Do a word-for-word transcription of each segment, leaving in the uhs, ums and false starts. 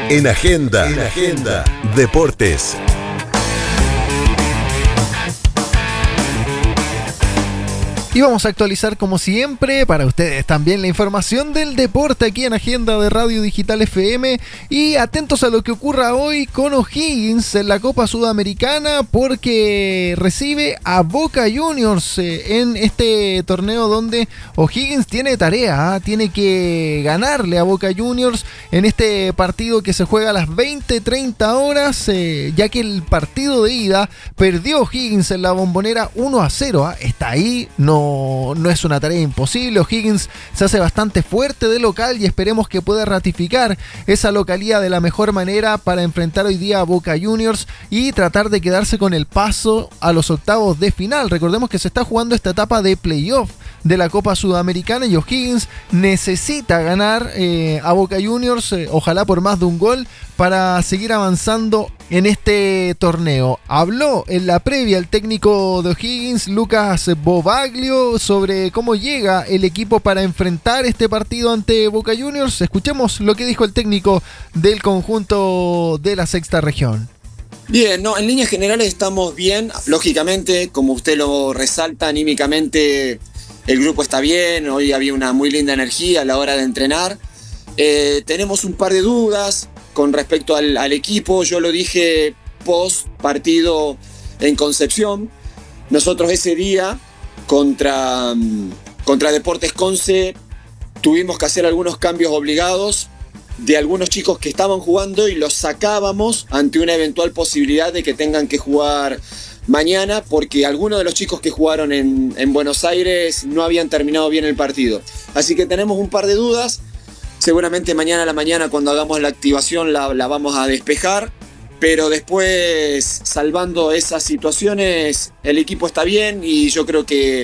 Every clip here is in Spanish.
En Agenda, en Agenda, Deportes. Y vamos a actualizar como siempre para ustedes también la información del deporte aquí en Agenda de Radio Digital F M, y atentos a lo que ocurra hoy con O'Higgins en la Copa Sudamericana, porque recibe a Boca Juniors en este torneo donde O'Higgins tiene tarea, ¿eh? Tiene que ganarle a Boca Juniors en este partido que se juega a las veinte treinta horas, eh, ya que el partido de ida perdió O'Higgins en la Bombonera uno a cero, ¿eh? Está ahí, no No, no es una tarea imposible. O'Higgins se hace bastante fuerte de local y esperemos que pueda ratificar esa localía de la mejor manera para enfrentar hoy día a Boca Juniors y tratar de quedarse con el paso a los octavos de final. Recordemos que se está jugando esta etapa de playoff de la Copa Sudamericana y O'Higgins necesita ganar eh, a Boca Juniors, eh, ojalá por más de un gol, para seguir avanzando en este torneo. Habló en la previa el técnico de O'Higgins, Lucas Bobaglio, sobre cómo llega el equipo para enfrentar este partido ante Boca Juniors. Escuchemos lo que dijo el técnico del conjunto de la sexta región. Bien, no, en líneas generales estamos bien. Lógicamente, como usted lo resalta, anímicamente el grupo está bien. Hoy había una muy linda energía a la hora de entrenar. Eh, tenemos un par de dudas con respecto al, al equipo. Yo lo dije post partido en Concepción. Nosotros ese día contra, contra Deportes Conce tuvimos que hacer algunos cambios obligados de algunos chicos que estaban jugando y los sacábamos ante una eventual posibilidad de que tengan que jugar mañana, porque algunos de los chicos que jugaron en, en Buenos Aires no habían terminado bien el partido. Así que tenemos un par de dudas. Seguramente mañana a la mañana, cuando hagamos la activación, la, la vamos a despejar. Pero después, salvando esas situaciones, el equipo está bien y yo creo que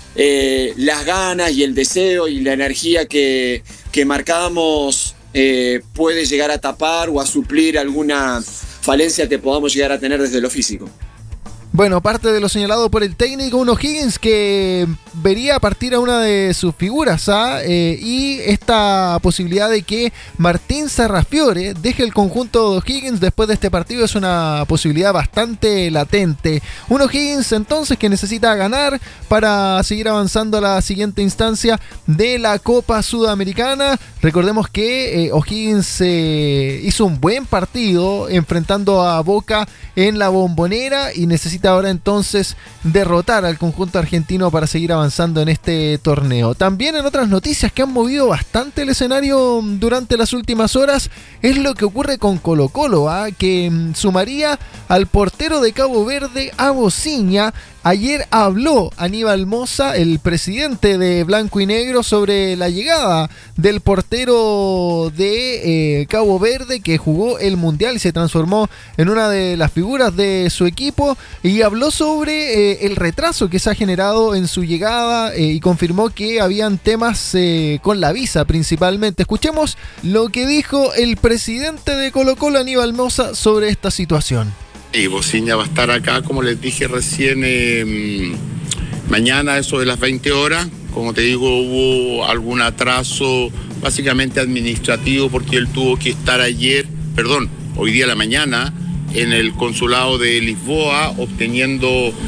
eh, las ganas y el deseo y la energía que, que marcamos eh, puede llegar a tapar o a suplir alguna falencia que podamos llegar a tener desde lo físico. Bueno, parte de lo señalado por el técnico, un O'Higgins que vería partir a una de sus figuras, ¿ah? eh, y esta posibilidad de que Martín Sarrafiore deje el conjunto de O'Higgins después de este partido es una posibilidad bastante latente. Un O'Higgins entonces que necesita ganar para seguir avanzando a la siguiente instancia de la Copa Sudamericana. Recordemos que eh, O'Higgins eh, hizo un buen partido enfrentando a Boca en la Bombonera y necesita ahora entonces derrotar al conjunto argentino para seguir avanzando en este torneo. También en otras noticias que han movido bastante el escenario durante las últimas horas es lo que ocurre con Colo Colo, ¿eh? que sumaría al portero de Cabo Verde, a Bociña. Ayer habló Aníbal Mosa, el presidente de Blanco y Negro, sobre la llegada del portero de eh, Cabo Verde, que jugó el Mundial y se transformó en una de las figuras de su equipo, y habló sobre eh, el retraso que se ha generado en su llegada eh, y confirmó que habían temas eh, con la visa principalmente. Escuchemos lo que dijo el presidente de Colo Colo, Aníbal Mosa, sobre esta situación. Y Bociña va a estar acá, como les dije recién, eh, mañana, eso de las veinte horas. Como te digo, hubo algún atraso básicamente administrativo porque él tuvo que estar ayer, perdón, hoy día a la mañana, en el consulado de Lisboa, obteniendo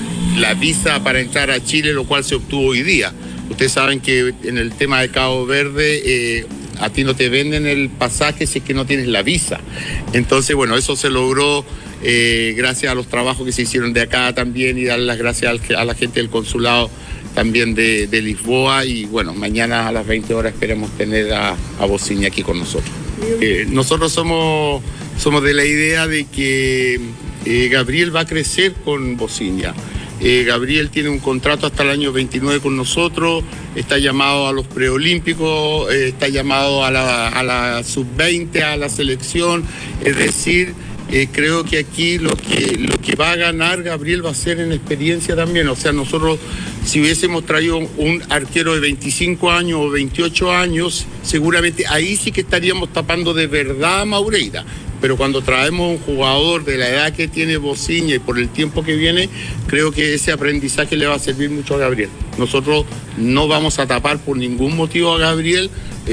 la visa para entrar a Chile, lo cual se obtuvo hoy día. Ustedes saben que en el tema de Cabo Verde, eh, a ti no te venden el pasaje si es que no tienes la visa. Entonces, bueno, eso se logró eh, gracias a los trabajos que se hicieron de acá también, y dar las gracias al, a la gente del consulado también de, de Lisboa. Y bueno, mañana a las veinte horas esperemos tener a, a Bociña aquí con nosotros. Eh, nosotros somos, somos de la idea de que eh, Gabriel va a crecer con Bociña. Eh, Gabriel tiene un contrato hasta el año veintinueve con nosotros, está llamado a los preolímpicos, eh, está llamado a la, a la sub veinte, a la selección. Es decir, eh, creo que aquí lo que, lo que va a ganar Gabriel va a ser en experiencia también. O sea, nosotros, si hubiésemos traído un arquero de veinticinco años o veintiocho años, seguramente ahí sí que estaríamos tapando de verdad a Maureira. Pero cuando traemos un jugador de la edad que tiene Bociña y por el tiempo que viene, creo que ese aprendizaje le va a servir mucho a Gabriel. Nosotros no vamos a tapar por ningún motivo a Gabriel.